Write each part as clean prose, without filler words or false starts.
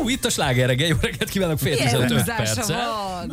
Itt a Sláger reggel, jó reggelt kívánok, fél 15 perccel.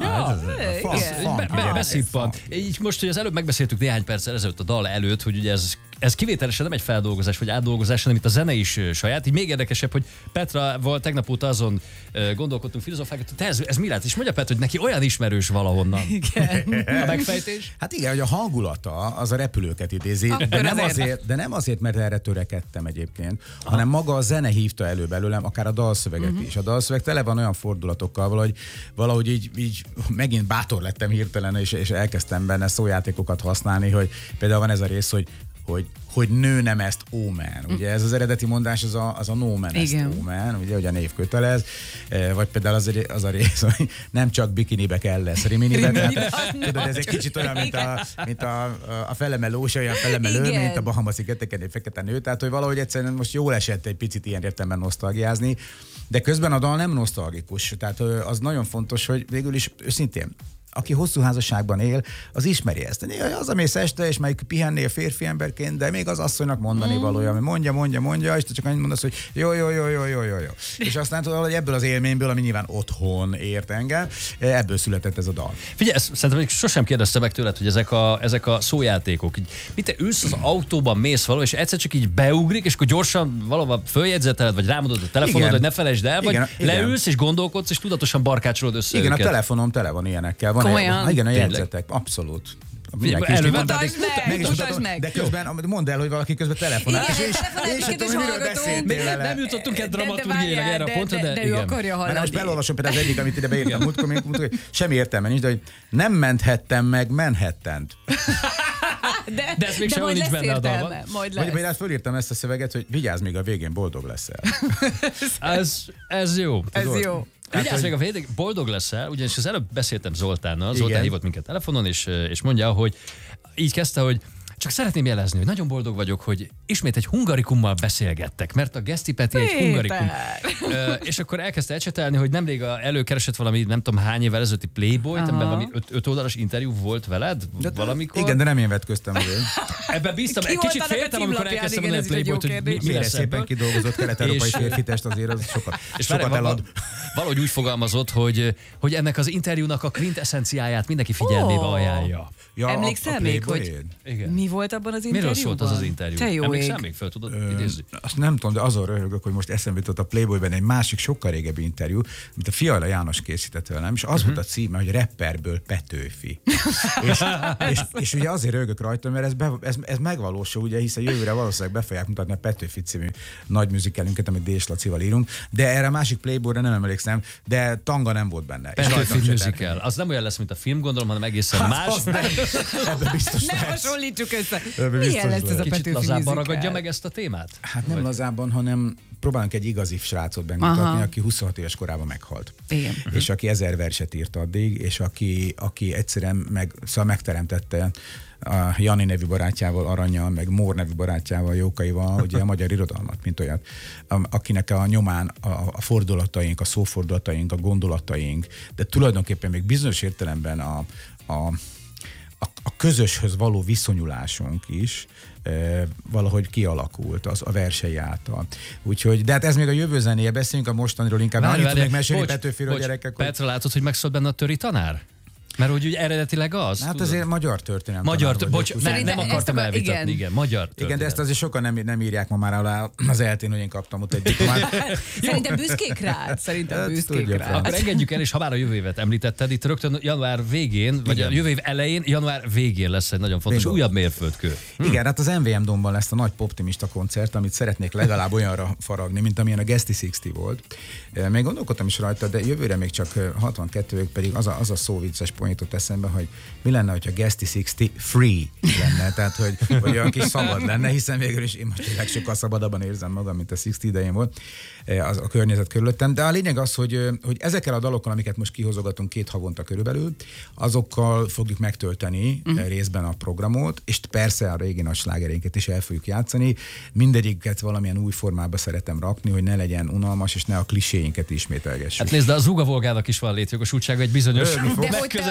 Beszippant. Így most, hogy az előbb megbeszéltük néhány perccel ezelőtt a dal előtt, hogy ugye ez kivételesen nem egy feldolgozás vagy átdolgozás, hanem itt a zene is saját. Így még érdekesebb, hogy Petrával tegnap óta azon gondolkodtunk, filozofálkodtunk, hogy ez mi lehet? És mondja Petra, hogy neki olyan ismerős valahonnan. Igen. A megfejtés? Hát igen, hogy a hangulata az a repülőket idézi, de nem azért, mert erre törekedtem egyébként, hanem maga a zene hívta elő belőlem, akár a dalszöveget is. A dalszöveg tele van olyan fordulatokkal, valahogy így megint bátor lettem hirtelen, és elkezdtem benne szójátékokat használni, hogy például van ez a rész, hogy nő nem ezt ómen. Ugye ez az eredeti mondás, az a no man ezt ómen, ugye, hogy a név kötelez, vagy például az a rész, hogy nem csak bikinibe kell lesz riminibe. Tudod, ez egy kicsit olyan, mint a felemelós, olyan felemelő, mint a Bahama-szigeteken egy fekete nő, tehát hogy valahogy egyszerűen most jól esett egy picit ilyen értelemben nosztalgiázni, de közben a dal nem nosztalgikus, tehát az nagyon fontos, hogy végül is őszintén, aki hosszú házasságban él, az ismeri ezt. Az, amész este, és melyik pihennél férfi emberként, de még az asszonynak mondani valója, ami mondja, és te csak annyit mondasz, hogy jó. És aztán tudod, hogy ebből az élményből, ami nyilván otthon ért engem, ebből született ez a dal. Figyelj, szerintem sosem kérdezte meg tőled, hogy ezek a szójátékok. Mit te ülsz az autóban, mész valahol, és egyszer csak így beugrik, és akkor gyorsan valahol följegyzeteled, vagy rámondod a telefonod, hogy ne felejtsd el, vagy leülsz, és gondolkodsz, és tudatosan barkácsolod össze őket. Igen, a telefonom tele van ilyenekkel. Igen, a jegyzetek, abszolút. Mutasd meg. De közben mondd el, hogy valaki közben telefonál. És tudom, hogy miről beszéltél vele. Nem jutottunk egy dramaturgiailag erre a pontra, de ő akarja hallani. Most belolvasom például az egyik, amit ide beírtam múltkor, hogy semmi értelme nincs, de hogy nem menthettem meg Manhattant. De ez még sehol nincs benne a dalban. Vagy fölírtam ezt a szöveget, hogy vigyázz, még a végén boldog leszel. Ez jó. Vigyázz hogy... meg a végén, boldog leszel, ugyanis az előbb beszéltem Zoltánnal, Zoltán hívott minket telefonon, és mondja, hogy így kezdte, hogy csak szeretném jelezni, hogy nagyon boldog vagyok, hogy ismét egy hungarikummal beszélgettek, mert a Geszti Peti egy hungarikum. És akkor elkezdte ecsetelni, hogy nemrég előkeresett valami, nem tudom hány évvel ezelőtti Playboy-t, amiben valami 5 oldalas interjú volt veled valamikor. Igen, de nem én vetköztem azért. Ebben bíztam, egy kicsit féltem, amikor elkezdtem mondani a Playboy-t, hogy mi lesz szépen kidolgozott kelet-európai férfitest, azért az sokat elad. Valahogy úgy fogalmazott, hogy ennek az interjúnak a quintessenciáját mindenki figyelmébe ajánlja. Emlékszel még, hogy mi volt abban az interjúban? Miről szólt az az interjú? Te jó ég. Még fel tudod idézni? Azt nem tudom, de azon röhögök, hogy most eszembe jutott a Playboyben egy másik, sokkal régebbi interjú, mint a Fiala János készített velem, és az volt a címe, hogy rapperből Petőfi. és ugye azért röhögök rajta, mert ez megvalósul, ugye, hiszen jövőre valószínűleg be fogják mutatni a Petőfi című nagy műzikelünket, amit Dés Lacival írunk, de erre a másik Playboyra nem emlékszem, de tanga nem volt benne. Petőfi musical. Az nem olyan lesz, mint a film, gondolom, hanem egészen más. Ebben biztos ne hasonlítsuk össze. Milyen lesz ez a Petőfi kicsit lazábban ragadja meg ezt a témát? Hát nem lazábban, hanem próbálunk egy igazi srácot bemutatni, aki 26 éves korában meghalt. Igen. És aki 1000 verset írt addig, és aki egyszerűen megteremtette a Jani nevű barátjával, Arannyal, meg Mór nevű barátjával, Jókaival, ugye a magyar irodalmat, mint olyat, akinek a nyomán a fordulataink, a szófordulataink, a gondolataink, de tulajdonképpen még bizonyos értelemben a közöshöz való viszonyulásunk is valahogy kialakult a versei által. Úgyhogy, de hát ez még a jövő zenéje, beszéljünk a mostaniról, inkább annyit tudnék mesélni Petőfiről, gyerekek. Petra, látod, hogy megszólt benne a töri tanár? Mert hogy ugye eredetileg az? Hát azért magyar történelem. Nem akartam elvitatni, igen, magyar történelem. Igen, de ezt azért sokan nem írják ma már alá az eltén, hogy én kaptam ott egy diplomát. Szerintem büszkék rád. Akkor engedjük el, és ha már a jövő évet említetted, itt rögtön január végén, vagy a jövő év elején, január végén lesz egy nagyon fontos újabb mérföldkő. Igen, hát az MVM Domban lesz a nagy poptimista koncert, amit szeretnék legalább olyanra faragni, mint amilyen a Geszti 60 volt. Még gondolkodtam is rajta, de jövőre még csak 62, pedig az a szó vicces jutott eszembe, hogy mi lenne, hogyha Geszti 60 free lenne, tehát hogy olyan kis szabad lenne, hiszen végül is én most tényleg sokkal szabadabban érzem magam, mint a 60 idején volt a környezet körülöttem. De a lényeg az, hogy ezekkel a dalokkal, amiket most kihozogatunk 2 havonta körülbelül, azokkal fogjuk megtölteni részben a programot, és persze a régi nagy slágereinket is el fogjuk játszani. Mindegyiket valamilyen új formába szeretem rakni, hogy ne legyen unalmas, és ne a kliséinket ismételgessük. Hát nézd, de az Uga Volgának is van létjogosultsága egy bizonyos megközelítés.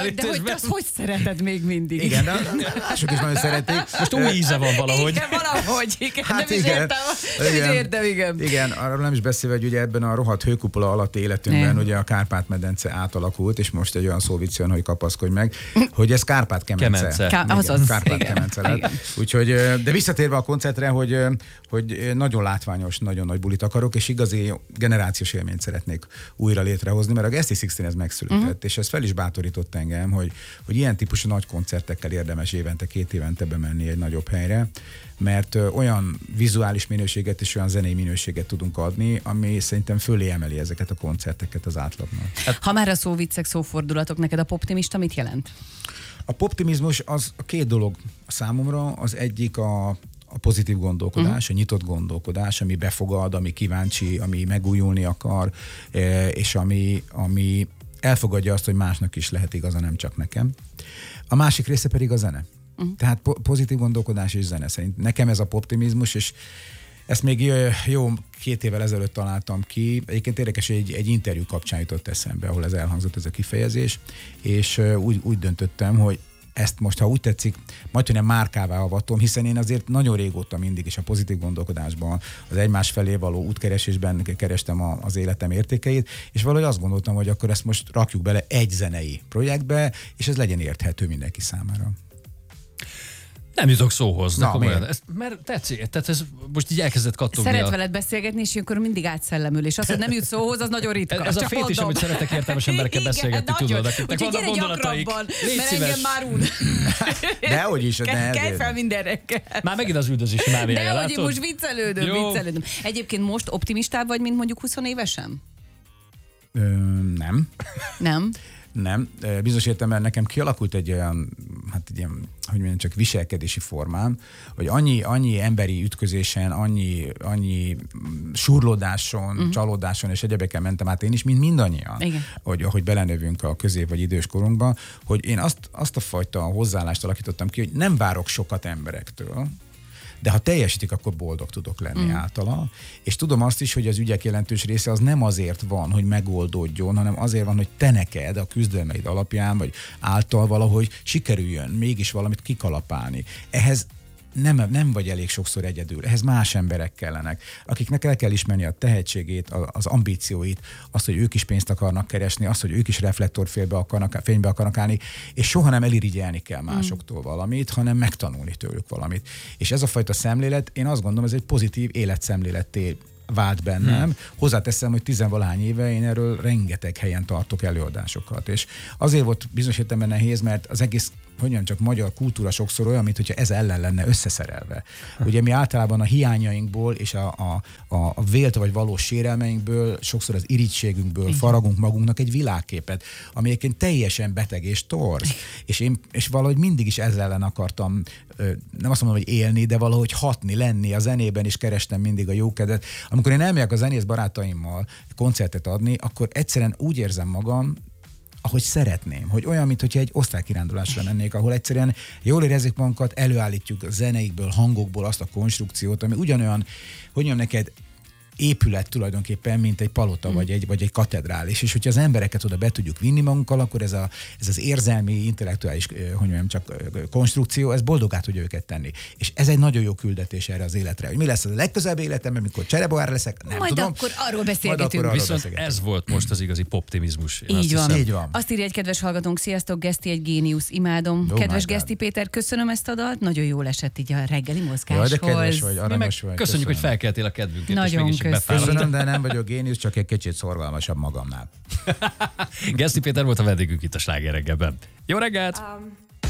De hogy te azt hogy szereted még mindig? Igen, de mások is nagyon szeretik. Most új íze van valahogy. Igen, valahogy. Igen, Hát nem igen. is értem, igen. Igen, arra nem is beszélve, hogy ugye ebben a rohadt hőkupola alatti életünkben ugye a Kárpát-medence átalakult, és most egy olyan szó vicc jön, hogy kapaszkodj meg, hogy ez Kárpát-kemence. Azaz, Kárpát-kemence lett. Úgyhogy, de visszatérve a koncertre, hogy nagyon látványos, nagyon nagy bulit akarok, és igazi generációs élményt szeretnék újra létrehozni, mert a Geszti Sixteen ez megszületett, és ez fel is bátorított engem, hogy ilyen típusú nagy koncertekkel érdemes évente, 2 évente bemenni egy nagyobb helyre, mert olyan vizuális minőséget és olyan zenei minőséget tudunk adni, ami szerintem fölé emeli ezeket a koncerteket az átlagnak. Ha már a szóviccek, szófordulatok, neked a poptimista mit jelent? A poptimizmus az a 2 dolog számomra, az egyik a pozitív gondolkodás, a nyitott gondolkodás, ami befogad, ami kíváncsi, ami megújulni akar, és ami elfogadja azt, hogy másnak is lehet igaza, nem csak nekem. A másik része pedig a zene. Tehát pozitív gondolkodás és zene szerint. Nekem ez a poptimizmus, és ezt még jó 2 évvel ezelőtt találtam ki. Egyébként érdekes, hogy egy interjú kapcsán jutott eszembe, ahol ez elhangzott ez a kifejezés, és úgy döntöttem, hogy ezt most, ha úgy tetszik, majdnem nem márkává avatom, hiszen én azért nagyon régóta mindig is a pozitív gondolkodásban, az egymás felé való útkeresésben kerestem az életem értékeit, és valahogy azt gondoltam, hogy akkor ezt most rakjuk bele egy zenei projektbe, és ez legyen érthető mindenki számára. Nem jutok szóhoz, de komolyan. Mert tetszik, tehát ez most így elkezdett kattogni. Szeret veled beszélgetni, és akkor mindig átszellemül, és az, hogy nem jut szóhoz, az nagyon ritka. Ez a fétis, amit szeretek értelmes emberekkel beszélgetni, tudod, akiknek vannak gondolataik. Légy szíves. Engem már un. Dehogy is. Kelj fel minden reggel. Már megint az üldözési mániája, látod? Dehogy, most viccelődöm. Egyébként most optimistább vagy, mint mondjuk 20 évesen? Nem. Nem? Nem. Bizonyos értelemben nekem kialakult egy olyan, hát egy ilyen, hogy mondjam, csak viselkedési formám, hogy annyi emberi ütközésen, annyi surlódáson, csalódáson és egyebekkel mentem át én is, mint mindannyian, hogy belenövünk a közép vagy idős korunkba, hogy én azt a fajta hozzáállást alakítottam ki, hogy nem várok sokat emberektől, de ha teljesítik, akkor boldog tudok lenni általa. És tudom azt is, hogy az ügyek jelentős része az nem azért van, hogy megoldódjon, hanem azért van, hogy te neked a küzdelmeid alapján, vagy által valahogy sikerüljön mégis valamit kikalapálni. Ehhez nem vagy elég sokszor egyedül, ehhez más emberek kellenek, akiknek el kell ismerni a tehetségét, az ambícióit, azt, hogy ők is pénzt akarnak keresni, azt, hogy ők is reflektorfénybe akarnak állni, és soha nem elirigyelni kell másoktól valamit, hanem megtanulni tőlük valamit. És ez a fajta szemlélet, én azt gondolom, ez egy pozitív életszemléletté vált bennem. Hozzáteszem, hogy 10-valahány éve én erről rengeteg helyen tartok előadásokat. És azért volt bizonyos értelemben nehéz, mert az egész, hogyan csak magyar kultúra sokszor olyan, mintha ez ellen lenne összeszerelve. Ugye mi általában a hiányainkból és a vélt vagy valós sérelmeinkből, sokszor az irigységünkből faragunk magunknak egy világképet, ami egyébként teljesen beteg és torz. És valahogy mindig is ezzel ellen akartam, nem azt mondom, hogy élni, de valahogy hatni, lenni. A zenében is kerestem mindig a jókedvet. Amikor én elmegyek a zenész barátaimmal koncertet adni, akkor egyszerűen úgy érzem magam, ahogy szeretném, hogy olyan, mintha egy osztálykirándulásra mennék, ahol egyszerűen jól érezzük magunkat, előállítjuk a zeneikből, hangokból azt a konstrukciót, ami ugyanolyan, hogy mondjam neked, épület tulajdonképpen, mint egy palota vagy egy katedrális. És hogyha az embereket oda be tudjuk vinni magunkkal, akkor ez az érzelmi, intellektuális, hogy mondjam, csak konstrukció, ez boldogá tudja őket tenni. És ez egy nagyon jó küldetés erre az életre. Hogy mi lesz a legközelebb életemben, mikor csereboár leszek, nem majd tudom. Akkor arról beszélgetünk. Viszont ez volt most az igazi poptimizmus. Így van. Azt írja egy kedves hallgatónk, sziasztok, Geszti egy géniusz, imádom. Kedves Geszti Péter, köszönöm ezt a dalt, nagyon jól esett így a reggeli mozgáshoz. Jaj, de kedves vagy, aranyos vagy. Köszönjük, hogy felkeltél a kedvünket. Nagyon köszönöm, de nem vagyok géniusz, csak egy kicsit szorgalmasabb magamnál. Geszti Péter volt a vendégünk itt a Sláger reggelben. Jó reggelt!